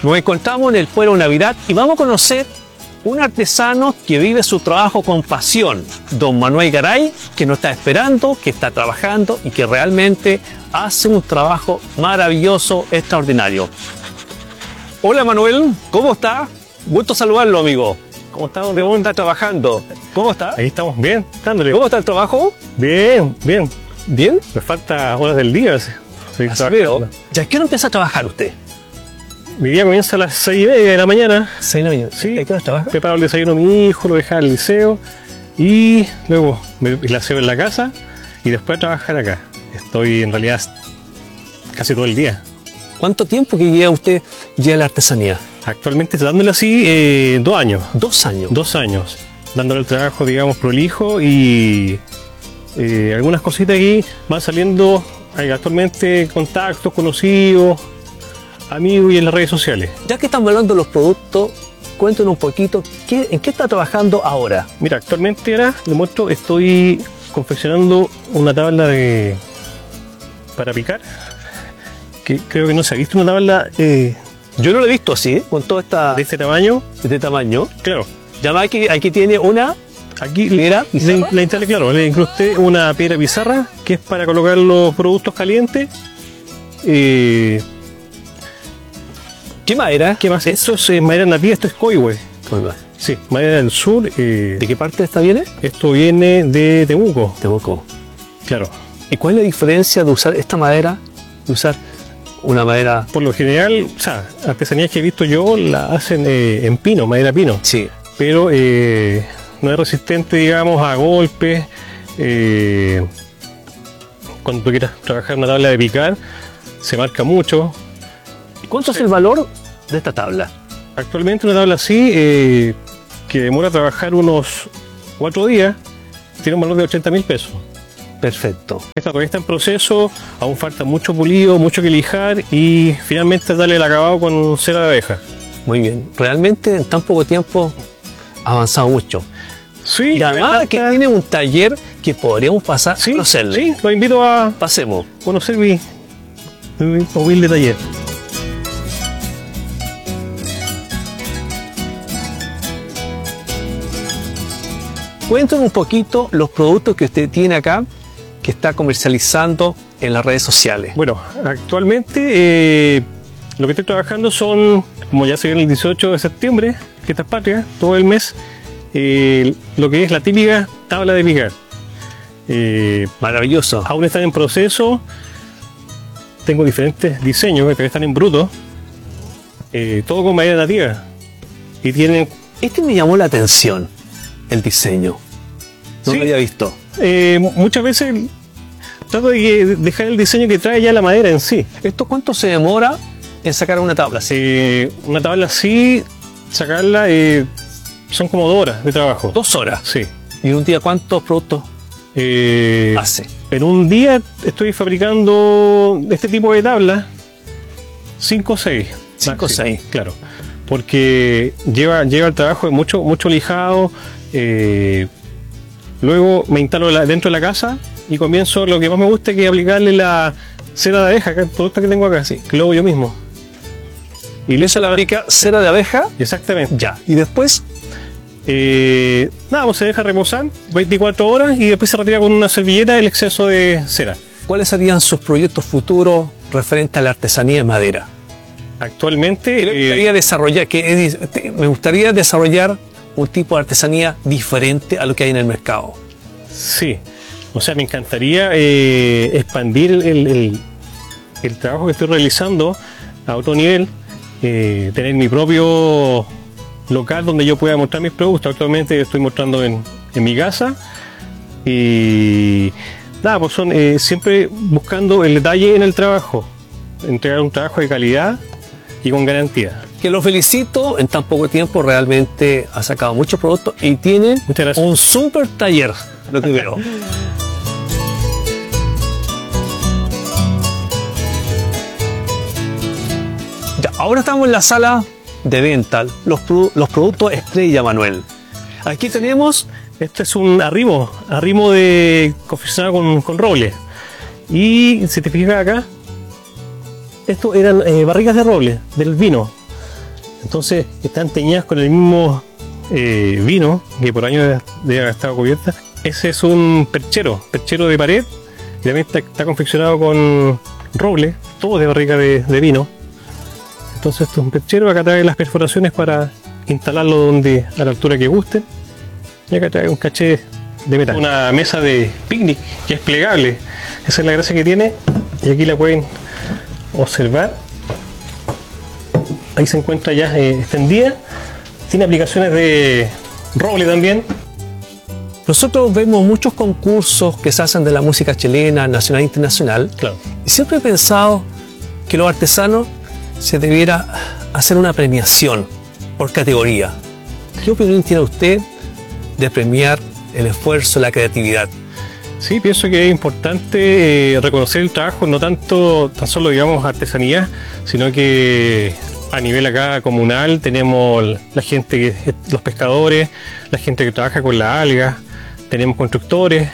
Nos encontramos en el Pueblo Navidad y vamos a conocer un artesano que vive su trabajo con pasión, don Manuel Garay, que nos está esperando, que está trabajando y que realmente hace un trabajo maravilloso, extraordinario. Hola Manuel, ¿cómo está? Gusto saludarlo, amigo. ¿Cómo está? ¿Dónde está trabajando? ¿Cómo está? Ahí estamos bien, dándole. ¿Cómo está el trabajo? Bien, bien. ¿Bien? Me falta horas del día. ¿Ya qué hora empieza a trabajar usted? Mi día comienza a las 6:30 de la mañana. 6 de la mañana. Sí. ¿A qué hora trabaja? Preparo el desayuno a mi hijo, lo dejo al liceo y luego me la aseo en la casa y después a trabajar acá. Estoy en realidad casi todo el día. ¿Cuánto tiempo que lleva usted ya la artesanía? Actualmente dándole así 2 años. 2 años. 2 años. Dándole el trabajo, digamos, prolijo y algunas cositas aquí van saliendo actualmente, contactos, conocidos, amigos y en las redes sociales. Ya que estamos hablando de los productos, cuéntenos un poquito, ¿en qué está trabajando ahora? Mira, actualmente ahora, le muestro, estoy confeccionando una tabla para picar, que creo que no se ha visto una tabla yo no lo he visto así, con toda esta... de este tamaño. De este tamaño. Claro. Ya aquí tiene una... Aquí piedra pizarra. La instalé, claro, le incrusté una piedra pizarra, que es para colocar los productos calientes. ¿Qué madera? ¿Qué más? Esto es madera nativa, esto es coihue. Sí, madera del sur. ¿De qué parte de esta viene? Esto viene de Temuco. Temuco. Claro. ¿Y cuál es la diferencia de usar esta madera, de usar una madera? Por lo general, o sea, artesanías que he visto yo la hacen en pino, madera pino. Sí. Pero no es resistente, digamos, a golpes. Cuando tú quieras trabajar una tabla de picar, se marca mucho. ¿Cuánto es el valor de esta tabla? Actualmente una tabla así, que demora trabajar unos 4 días, tiene un valor de 80.000 pesos. Perfecto. Esta todavía está en proceso, aún falta mucho pulido, mucho que lijar y finalmente darle el acabado con cera de abeja. Muy bien. Realmente en tan poco tiempo ha avanzado mucho. Sí, y además que tiene un taller que podríamos pasar a conocerle. Sí, lo invito a pasemos. Conocer mi humilde taller. Cuéntanos un poquito los productos que usted tiene acá, que está comercializando en las redes sociales. Bueno, actualmente lo que estoy trabajando son, como ya se viene el 18 de septiembre, fiestas patrias, todo el mes, lo que es la típica tabla de picar. Maravilloso. Aún están en proceso, tengo diferentes diseños que están en bruto, todo con madera nativa. Y tienen... Este me llamó la atención, el diseño. No lo había visto. Muchas veces trato de dejar el diseño que trae ya la madera en sí. ¿Esto cuánto se demora en sacar una tabla así? Una tabla así, sacarla son como 2 horas de trabajo. 2 horas. Sí. ¿Y en un día cuántos productos hace? En un día estoy fabricando este tipo de tablas 5 o 6. 5 o 6. Claro. Porque lleva el trabajo de mucho lijado. Luego me instalo dentro de la casa y comienzo lo que más me gusta, que es aplicarle la cera de abeja, que es el producto que tengo acá, que lo hago yo mismo. ¿Y eso la fabrica cera de abeja? Exactamente. Ya. ¿Y después? Nada, pues se deja reposar 24 horas y después se retira con una servilleta el exceso de cera. ¿Cuáles serían sus proyectos futuros referentes a la artesanía de madera? Actualmente me gustaría desarrollar un tipo de artesanía diferente a lo que hay en el mercado. Sí, o sea, me encantaría expandir el trabajo que estoy realizando a otro nivel, tener mi propio local donde yo pueda mostrar mis productos. Actualmente estoy mostrando en mi casa y nada, pues son siempre buscando el detalle en el trabajo, entregar un trabajo de calidad y con garantía. Que lo felicito, en tan poco tiempo realmente ha sacado muchos productos y tiene un super taller, lo que veo. Ya, ahora estamos en la sala de venta, los productos estrella, Manuel. Aquí tenemos, este es un arrimo de confeccionado con roble. Y si te fijas acá, esto eran barricas de roble, del vino. Entonces están teñidas con el mismo vino que por años debe haber estado cubierta. Ese es un perchero de pared, y también está confeccionado con roble, todo de barrica de vino. Entonces esto es un perchero, acá trae las perforaciones para instalarlo a la altura que gusten, y acá trae un caché de metal. Una mesa de picnic que es plegable, esa es la gracia que tiene, y aquí la pueden observar. Ahí se encuentra ya extendida, tiene aplicaciones de roble también. Nosotros vemos muchos concursos que se hacen de la música chilena, nacional e internacional. Claro. Y siempre he pensado que los artesanos se debiera hacer una premiación por categoría. ¿Qué opinión tiene usted de premiar el esfuerzo, la creatividad? Sí, pienso que es importante reconocer el trabajo, no tan solo digamos artesanía, sino que a nivel acá comunal tenemos la gente, los pescadores, la gente que trabaja con las algas, tenemos constructores,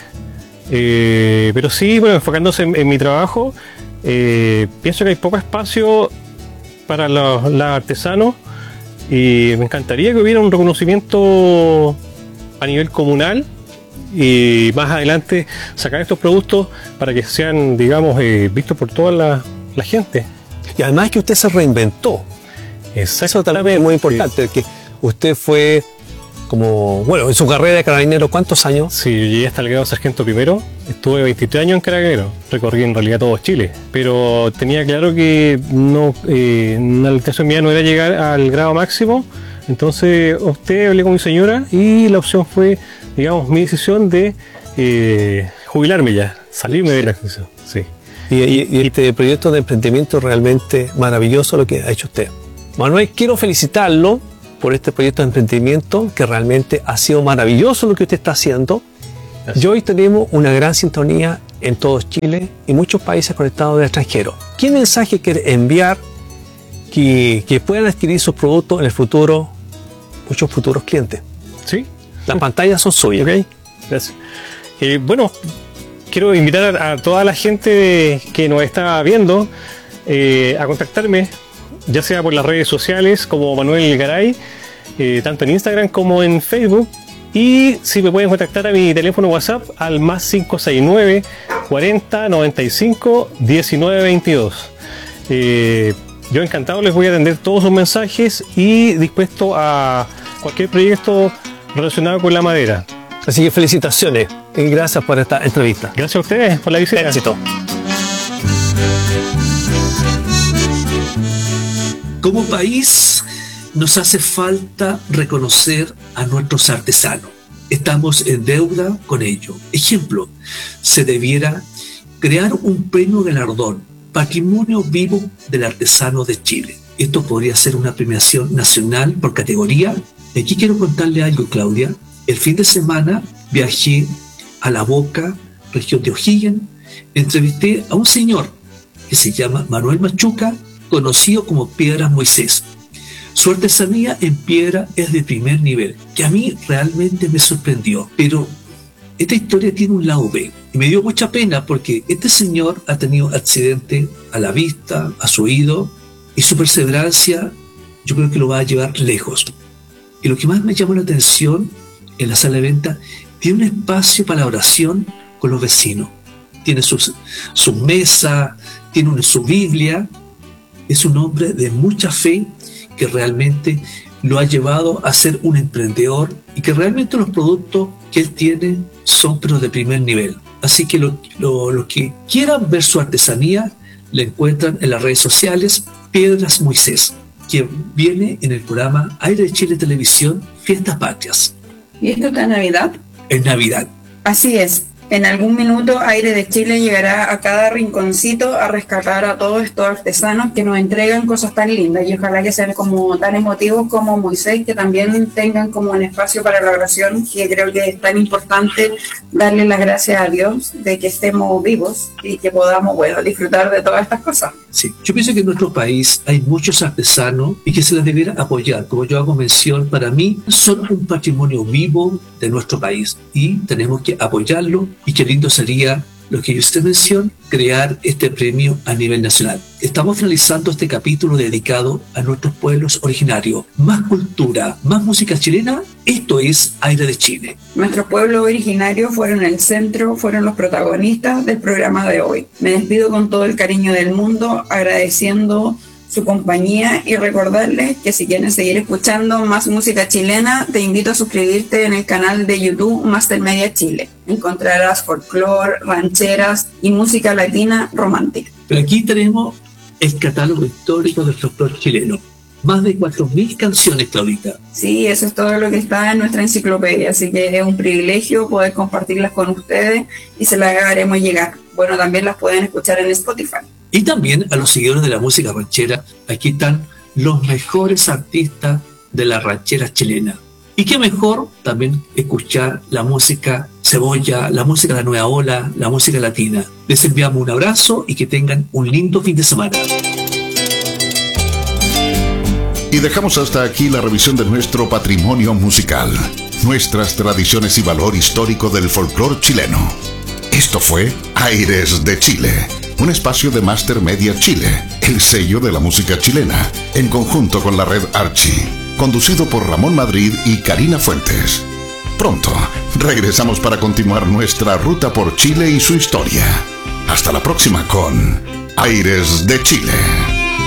pero sí, bueno, enfocándose en mi trabajo, pienso que hay poco espacio para los artesanos, y me encantaría que hubiera un reconocimiento a nivel comunal y más adelante sacar estos productos para que sean, digamos, vistos por toda la gente. Y además que usted se reinventó. Eso también es muy importante, que usted fue como, bueno, en su carrera de carabinero, ¿cuántos años? Sí, yo llegué hasta el grado de sargento primero, estuve 23 años en carabinero, recorrí en realidad todo Chile, pero tenía claro que no, una limitación mía no era llegar al grado máximo, entonces opté, hablé con mi señora y la opción fue, digamos, mi decisión de jubilarme ya, salirme de la institución. Sí. Y este proyecto de emprendimiento es realmente maravilloso lo que ha hecho usted. Manuel, quiero felicitarlo por este proyecto de emprendimiento, que realmente ha sido maravilloso lo que usted está haciendo. Gracias. Y hoy tenemos una gran sintonía en todo Chile y muchos países conectados del extranjero. ¿Qué mensaje quiere enviar que puedan adquirir sus productos en el futuro, muchos futuros clientes? Sí. Las pantallas son suyas. Ok, gracias. Bueno, quiero invitar a toda la gente que nos está viendo a contactarme, ya sea por las redes sociales como Manuel Garay, tanto en Instagram como en Facebook, y si me pueden contactar a mi teléfono WhatsApp al más 569 40 95 19 22. Yo encantado les voy a atender todos sus mensajes y dispuesto a cualquier proyecto relacionado con la madera. Así que felicitaciones y gracias por esta entrevista. Gracias a ustedes por la visita. Éxito. Como país nos hace falta reconocer a nuestros artesanos. Estamos en deuda con ello. Ejemplo, se debiera crear un premio galardón, Patrimonio Vivo del Artesano de Chile. Esto podría ser una premiación nacional por categoría. Aquí quiero contarle algo, Claudia. El fin de semana viajé a La Boca, región de O'Higgins. Entrevisté a un señor que se llama Manuel Machuca, conocido como Piedras Moisés. Su artesanía en piedra es de primer nivel, que a mí realmente me sorprendió. Pero esta historia tiene un lado B, y me dio mucha pena porque este señor ha tenido accidente a la vista, a su oído, y su perseverancia yo creo que lo va a llevar lejos. Y lo que más me llamó la atención en la sala de venta, tiene un espacio para la oración con los vecinos. Tiene su mesa, tiene su Biblia. Es un hombre de mucha fe que realmente lo ha llevado a ser un emprendedor y que realmente los productos que él tiene son pero de primer nivel. Así que los que quieran ver su artesanía la encuentran en las redes sociales Piedras Moisés, que viene en el programa Aire de Chile Televisión Fiestas Patrias. ¿Y esto está en Navidad? En Navidad. Así es. En algún minuto Aire de Chile llegará a cada rinconcito a rescatar a todos estos artesanos que nos entregan cosas tan lindas, y ojalá que sean como tan emotivos como Moisés, que también tengan como un espacio para la oración, que creo que es tan importante darle las gracias a Dios de que estemos vivos y que podamos, bueno, disfrutar de todas estas cosas. Sí, yo pienso que en nuestro país hay muchos artesanos y que se les debiera apoyar. Como yo hago mención, para mí son un patrimonio vivo de nuestro país y tenemos que apoyarlo. Y qué lindo sería lo que yo hice mención, crear este premio a nivel nacional. Estamos finalizando este capítulo dedicado a nuestros pueblos originarios. Más cultura, más música chilena, esto es Aire de Chile. Nuestros pueblos originarios fueron el centro, fueron los protagonistas del programa de hoy. Me despido con todo el cariño del mundo, agradeciendo su compañía y recordarles que si quieren seguir escuchando más música chilena, te invito a suscribirte en el canal de YouTube Master Media Chile. Encontrarás folclore, rancheras y música latina romántica. Pero aquí tenemos el catálogo histórico del folclore chileno. Más de 4.000 canciones, Claudita. Sí, eso es todo lo que está en nuestra enciclopedia, así que es un privilegio poder compartirlas con ustedes y se las haremos llegar. Bueno, también las pueden escuchar en Spotify. Y también a los seguidores de la música ranchera, aquí están los mejores artistas de la ranchera chilena. Y qué mejor también escuchar la música cebolla, la música de la nueva ola, la música latina. Les enviamos un abrazo y que tengan un lindo fin de semana. Y dejamos hasta aquí la revisión de nuestro patrimonio musical, nuestras tradiciones y valor histórico del folclore chileno. Esto fue Aires de Chile, un espacio de Master Media Chile, el sello de la música chilena, en conjunto con la red Archie, conducido por Ramón Madrid y Karina Fuentes. Pronto regresamos para continuar nuestra ruta por Chile y su historia. Hasta la próxima con Aires de Chile.